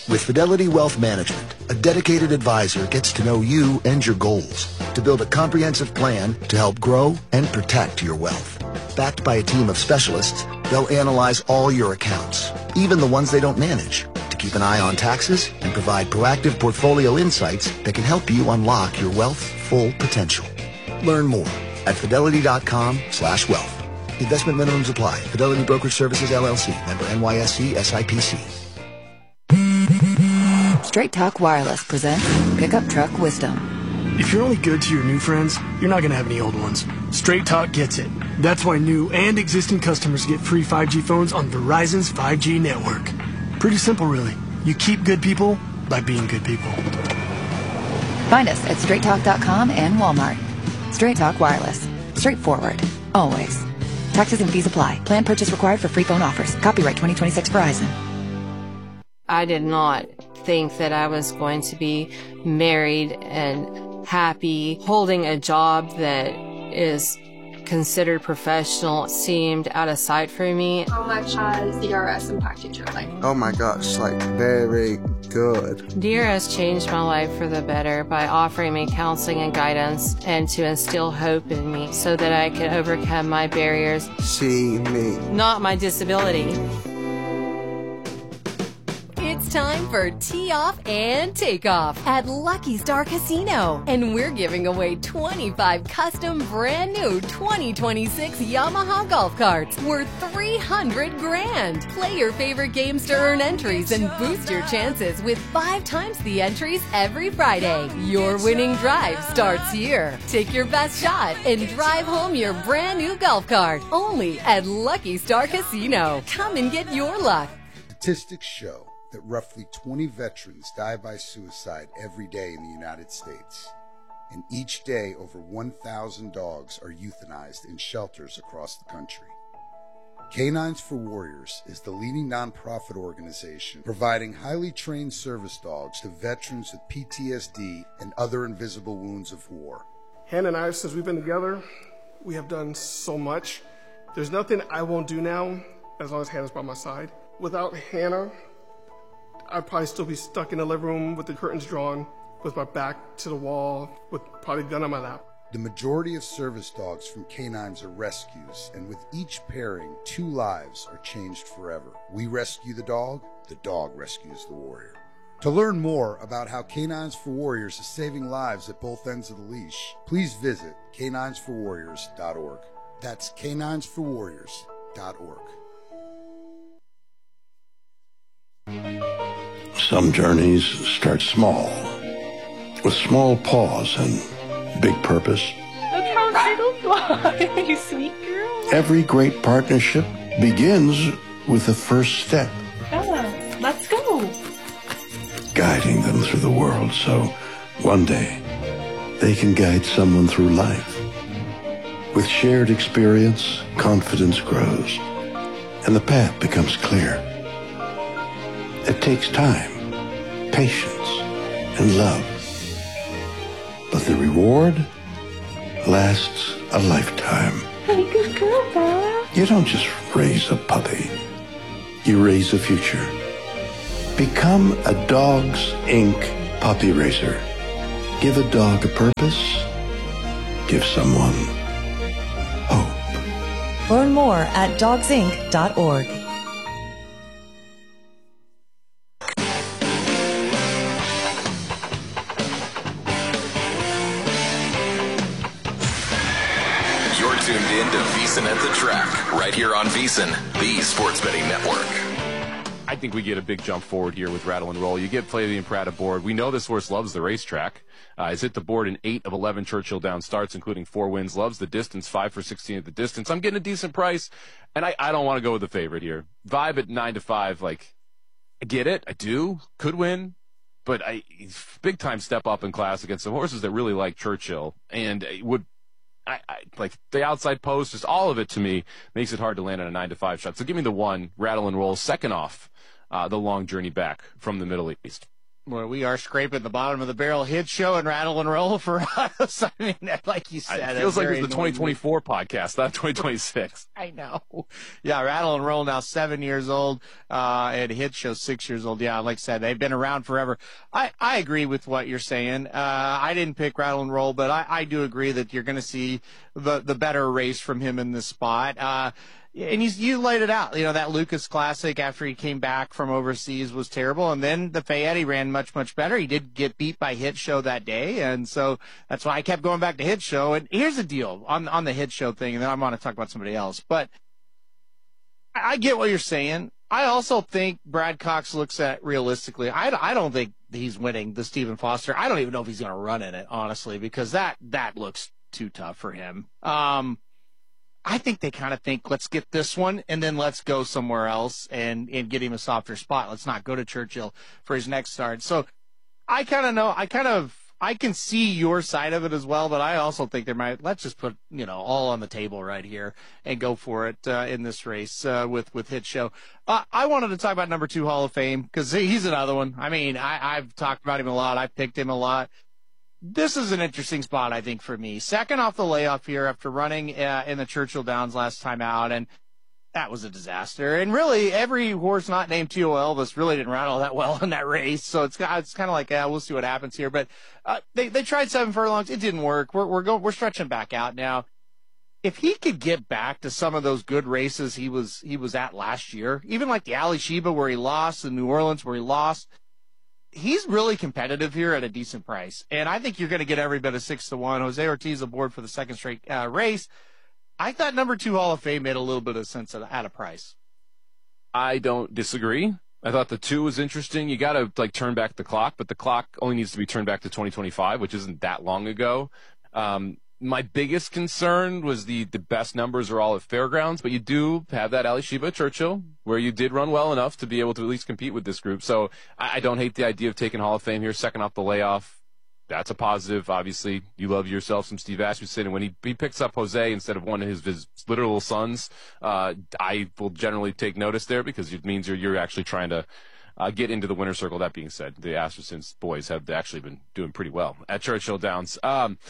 With Fidelity Wealth Management, a dedicated advisor gets to know you and your goals to build a comprehensive plan to help grow and protect your wealth. Backed by a team of specialists, they'll analyze all your accounts, even the ones they don't manage, to keep an eye on taxes and provide proactive portfolio insights that can help you unlock your wealth's full potential. Learn more at fidelity.com/wealth. Investment minimums apply. Fidelity Brokerage Services, LLC. Member NYSE, SIPC. Straight Talk Wireless presents Pickup Truck Wisdom. If you're only good to your new friends, you're not going to have any old ones. Straight Talk gets it. That's why new and existing customers get free 5G phones on Verizon's 5G network. Pretty simple, really. You keep good people by being good people. Find us at straighttalk.com and Walmart. Straight Talk Wireless. Straightforward. Always. Taxes and fees apply. Plan purchase required for free phone offers. Copyright 2026 Verizon. I did not think that I was going to be married and happy. Holding a job that is considered professional seemed out of sight for me. How much has DRS impacted your life? Oh my gosh, like very good. DRS changed my life for the better by offering me counseling and guidance and to instill hope in me so that I could overcome my barriers. See me. Not my disability. It's time for Tee Off and Takeoff at Lucky Star Casino. And we're giving away 25 custom brand new 2026 Yamaha golf carts worth $300,000. Play your favorite games to earn entries and boost your chances with 5 times the entries every Friday. Your winning drive starts here. Take your best shot and drive home your brand new golf cart. Only at Lucky Star Casino. Come and get your luck. Statistics show that roughly 20 veterans die by suicide every day in the United States. And each day, over 1,000 dogs are euthanized in shelters across the country. Canines for Warriors is the leading nonprofit organization providing highly trained service dogs to veterans with PTSD and other invisible wounds of war. Hannah and I, since we've been together, we have done so much. There's nothing I won't do now as long as Hannah's by my side. Without Hannah, I'd probably still be stuck in the living room with the curtains drawn, with my back to the wall, with probably a gun on my lap. The majority of service dogs from canines are rescues, and with each pairing, 2 lives are changed forever. We rescue the dog rescues the warrior. To learn more about how Canines for Warriors is saving lives at both ends of the leash, please visit caninesforwarriors.org. That's caninesforwarriors.org. Some journeys start small, with small pause and big purpose. That's how Skittles fly, you sweet girl. Every great partnership begins with the first step. Bella, let's go. Guiding them through the world so one day they can guide someone through life. With shared experience, confidence grows, and the path becomes clear. It takes time, patience, and love. But the reward lasts a lifetime. Hey, good girl, Bella. You don't just raise a puppy. You raise a future. Become a Dogs Inc. puppy raiser. Give a dog a purpose. Give someone hope. Learn more at dogsinc.org. Tuned in to VEASAN at the Track, right here on VEASAN, the sports betting network. I think we get a big jump forward here with Rattle and Roll. You get Play the Imprata aboard. We know this horse loves the racetrack. He's hit the board in 8 of 11 Churchill Downs starts, including 4 wins. Loves the distance, 5 for 16 at the distance. I'm getting a decent price, and I don't want to go with the favorite here. Vibe at 9-5, like, I get it. I do. Could win. But big time step up in class against some horses that really like Churchill and would. I like the outside post, just all of it to me makes it hard to land on a 9-5 shot. So give me the 1, Rattle and Roll, second off the long journey back from the Middle East. Well, we are scraping the bottom of the barrel hit show and rattle and roll for us. I mean, like you said, it feels like it's the 2024 podcast, not 2026. I know. Yeah, rattle and roll now 7 years old, and hit show 6 years old. Yeah, like I said, they've been around forever. I agree with what you're saying. I didn't pick rattle and roll, but I do agree that you're going to see the better race from him in this spot. And you laid it out. You know, that Lucas Classic after he came back from overseas was terrible. And then the Fayette, he ran much, much better. He did get beat by Hit Show that day. And so that's why I kept going back to Hit Show. And here's the deal on the Hit Show thing. And then I want to talk about somebody else. But I get what you're saying. I also think Brad Cox looks at realistically. I don't think he's winning the Stephen Foster. I don't even know if he's going to run in it, honestly, because that looks too tough for him. I think they kind of think, let's get this one, and then let's go somewhere else and get him a softer spot. Let's not go to Churchill for his next start. So I can see your side of it as well, but I also think let's just put, all on the table right here and go for it in this race with Hit Show. I wanted to talk about number 2 Hall of Fame because he's another one. I mean, I've talked about him a lot. I've picked him a lot. This is an interesting spot, I think, for me. Second off the layoff here after running in the Churchill Downs last time out, and that was a disaster. And really, every horse not named T.O. Elvis really didn't run all that well in that race. So it's kind of like, we'll see what happens here. But they tried 7 furlongs. It didn't work. We're stretching back out now. If he could get back to some of those good races he was at last year, even like the Ali Sheba where he lost, the New Orleans where he lost, he's really competitive here at a decent price. And I think you're going to get every bit of 6-1. Jose Ortiz aboard for the second straight race. I thought number 2 Hall of Fame made a little bit of sense at a price. I don't disagree. I thought the 2 was interesting. You got to turn back the clock, but the clock only needs to be turned back to 2025, which isn't that long ago. My biggest concern was the best numbers are all at Fairgrounds, but you do have that Ali Sheba Churchill where you did run well enough to be able to at least compete with this group. So I don't hate the idea of taking Hall of Fame here, second off the layoff. That's a positive. Obviously, you love yourself some Steve Asmussen, and when he picks up Jose instead of one of his literal sons, I will generally take notice there because it means you're actually trying to get into the winner's circle. That being said, the Asmussen's boys have actually been doing pretty well at Churchill Downs.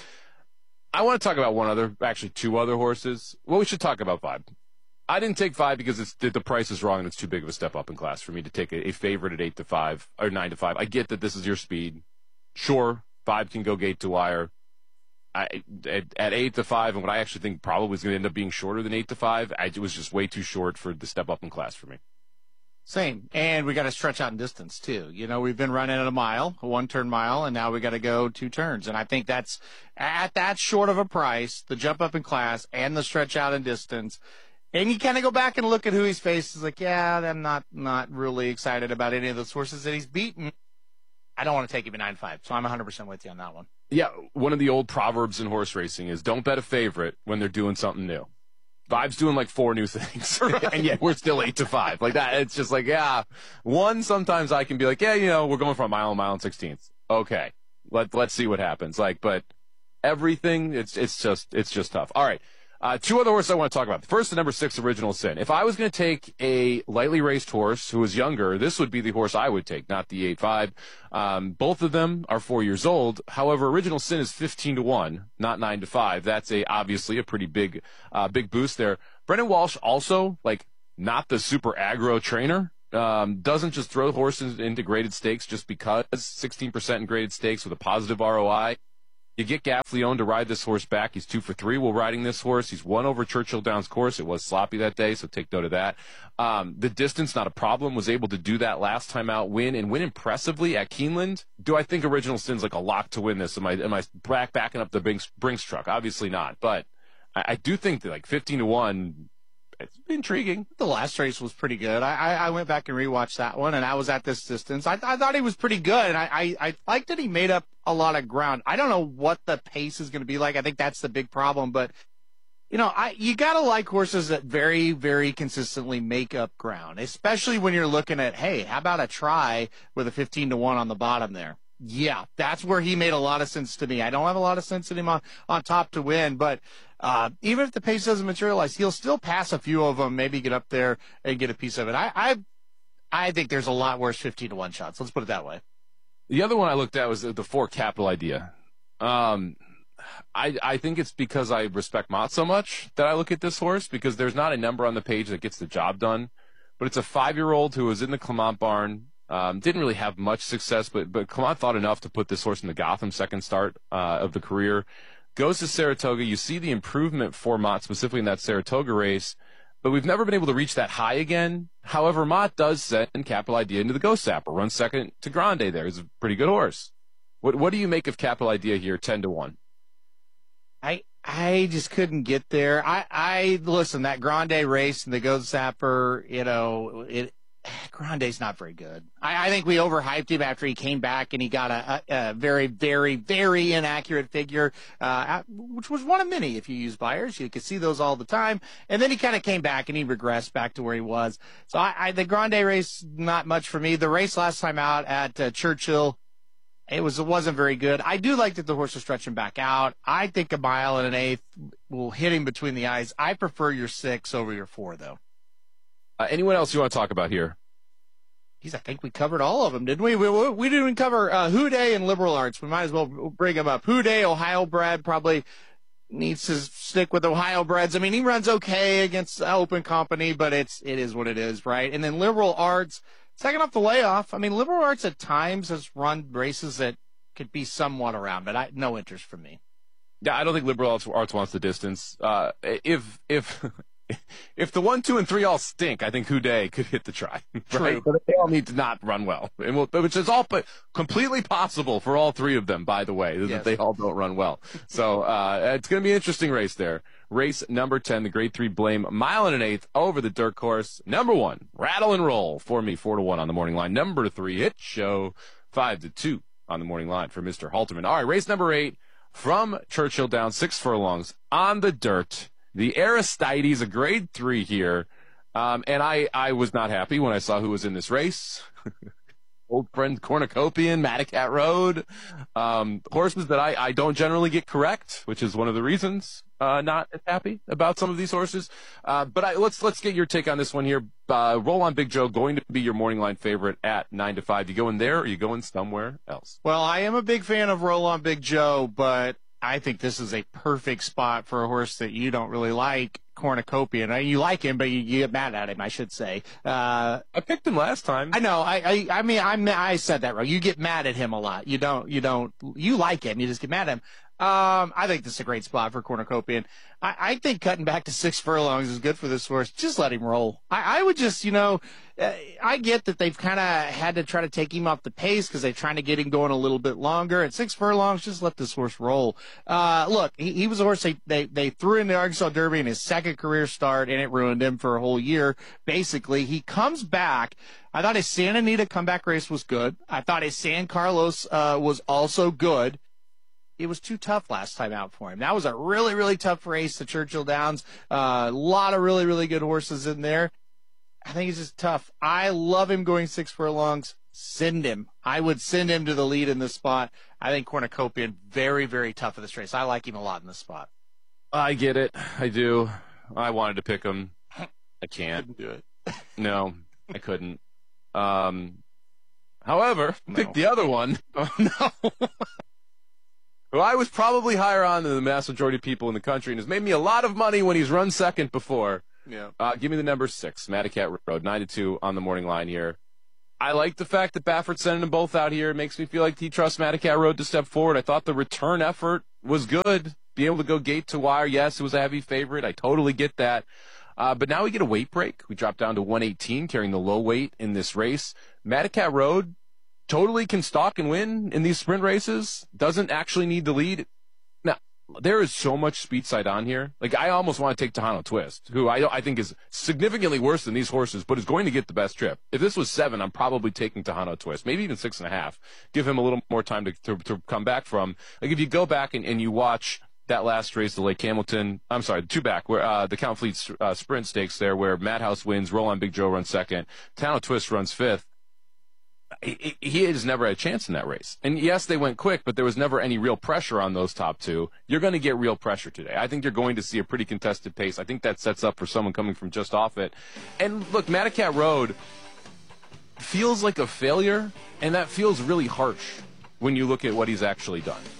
I want to talk about two other horses. Well, we should talk about 5. I didn't take 5 because the price is wrong and it's too big of a step up in class for me to take a favorite at 8-5 or 9-5. I get that this is your speed. Sure, 5 can go gate to wire. At 8-5, and what I actually think probably is going to end up being shorter than 8-5, it was just way too short for the step up in class for me. Same. And we got to stretch out in distance, too. We've been running at a 1-turn mile, and now we got to go 2 turns. And I think that's, at that short of a price, the jump up in class and the stretch out in distance. And you kind of go back and look at who he's faced. It's like, yeah, I'm not really excited about any of those horses that he's beaten. I don't want to take him at 9-5, so I'm 100% with you on that one. Yeah, one of the old proverbs in horse racing is don't bet a favorite when they're doing something new. 5's doing 4 new things, and yet we're still 8-5. Like that, it's just like, yeah. 1, sometimes I can be like, yeah, we're going for a mile and 16ths. Okay, let's see what happens. But everything, it's just tough. All right, 2 other horses I want to talk about. The first, the number 6, Original Sin. If I was going to take a lightly raced horse who was younger, this would be the horse I would take, not the 8-5. Both of them are 4 years old. However, Original Sin is 15-1, not 9-5. That's obviously a pretty big boost there. Brendan Walsh also, not the super aggro trainer. Doesn't just throw horses into graded stakes just because 16% in graded stakes with a positive ROI. You get Gaff Leone to ride this horse back. He's 2 for 3 while riding this horse. He's won over Churchill Downs course. It was sloppy that day, so take note of that. The distance, not a problem. Was able to do that last time out, win impressively at Keeneland. Do I think Original Sin's a lock to win this? Am I backing up the Brinks truck? Obviously not, but I do think that 15-1, it's intriguing. The last race was pretty good. I went back and rewatched that one, and I was at this distance. I thought he was pretty good, and I liked that he made up a lot of ground. I don't know what the pace is going to be like. I think that's the big problem, but you got to like horses that very, very consistently make up ground, especially when you're looking at, hey, how about a try with a 15-1 on the bottom there? Yeah, that's where he made a lot of sense to me. I don't have a lot of sense in him on top to win, but even if the pace doesn't materialize, he'll still pass a few of them, maybe get up there and get a piece of it. I think there's a lot worse 15-1 shots. Let's put it that way. The other one I looked at was the 4 Capital Idea. I think it's because I respect Mott so much that I look at this horse, because there's not a number on the page that gets the job done. But it's a 5-year-old who was in the Clement barn. Didn't really have much success, but Clement thought enough to put this horse in the Gotham second start of the career. Goes to Saratoga. You see the improvement for Mott, specifically in that Saratoga race, but we've never been able to reach that high again. However, Mott does send Capital Idea into the Ghost Sapper, runs second to Grande there. He's a pretty good horse. What do you make of Capital Idea here, 10-1? I just couldn't get there. I listen, that Grande race and the Ghost Sapper, Grande's not very good. I think we overhyped him after he came back and he got a very, very, very inaccurate figure, which was one of many. If you use buyers, you could see those all the time. And then he kind of came back and he regressed back to where he was. So the Grande race, not much for me. The race last time out at Churchill, it wasn't very good. I do like that the horse is stretching back out. I think 1 1/8 will hit him between the eyes. I prefer your 6 over your 4, though. Anyone else you want to talk about here? I think we covered all of them, didn't we? We didn't cover Houday and Liberal Arts. We might as well bring them up. Houday, Ohio bred, probably needs to stick with Ohio breds. I mean, he runs okay against Open Company, but it is what it is, right? And then Liberal Arts, second off the layoff. I mean, Liberal Arts at times has run races that could be somewhat around, but no interest from me. Yeah, I don't think Liberal Arts wants the distance. If the 1, 2, and 3 all stink, I think Houday could hit the try. True. Right? But they all need to not run well, which is all but completely possible for all 3 of them, by the way, that they all don't run well. So it's going to be an interesting race there. Race number 10, the Grade 3 Blame, 1 1/8 over the dirt course. Number 1, Rattle and Roll for me, 4-1 on the morning line. Number 3, Hit Show, 5-2 on the morning line for Mr. Halterman. All right, race number 8 from Churchill Downs, 6 furlongs on the dirt. The Aristides, a Grade 3 here, and I was not happy when I saw who was in this race. Old friend Cornucopian, Madacat Road, horses that I don't generally get correct, which is one of the reasons not as happy about some of these horses. But let's get your take on this one here. Roll on Big Joe, going to be your morning line favorite at 9-5. You going there, or you going somewhere else? Well, I am a big fan of Roll on Big Joe, but I think this is a perfect spot for a horse that you don't really like, Cornucopian. You like him, but you get mad at him, I should say. I picked him last time. I know. I said that wrong. You get mad at him a lot. You like him. You just get mad at him. I think this is a great spot for Cornucopian. I think cutting back to 6 furlongs is good for this horse. Just let him roll. I would just, I get that they've kind of had to try to take him off the pace because they're trying to get him going a little bit longer. At 6 furlongs, just let this horse roll. Look, he was a horse they threw in the Arkansas Derby in his second career start, and it ruined him for a whole year. Basically, he comes back. I thought his Santa Anita comeback race was good. I thought his San Carlos was also good. It was too tough last time out for him. That was a really, really tough race, the Churchill Downs. A lot of really, really good horses in there. I think it's just tough. I love him going 6 furlongs. Send him. I would send him to the lead in this spot. I think Cornucopian, very, very tough in this race. I like him a lot in this spot. I get it. I do. I wanted to pick him. I can't. Couldn't do it. No, I couldn't. However, pick the other one. No. Who I was probably higher on than the vast majority of people in the country, and has made me a lot of money when he's run second before. Yeah. Give me the number 6, Madacat Road, 9-2 on the morning line here. I like the fact that Baffert's sending them both out here. It makes me feel like he trusts Madacat Road to step forward. I thought the return effort was good. Being able to go gate to wire, yes, it was a heavy favorite. I totally get that. But now we get a weight break. We drop down to 118, carrying the low weight in this race. Madacat Road totally can stalk and win in these sprint races. Doesn't actually need the lead. Now, there is so much speed side on here. Like, I almost want to take Tejano Twist, who I think is significantly worse than these horses, but is going to get the best trip. If this was 7, I'm probably taking Tejano Twist, maybe even 6.5. Give him a little more time to come back from. Like, if you go back and you watch that last race, the Lake Hamilton, I'm sorry, 2 back, where the Count Fleet sprint stakes there, where Madhouse wins, Roll on Big Joe runs second, Tejano Twist runs 5th. He has never had a chance in that race. And yes, they went quick, but there was never any real pressure on those top 2. You're going to get real pressure today. I think you're going to see a pretty contested pace. I think that sets up for someone coming from just off it. And look, Madacat Road, feels like a failure, and that feels really harsh when you look at what he's actually done.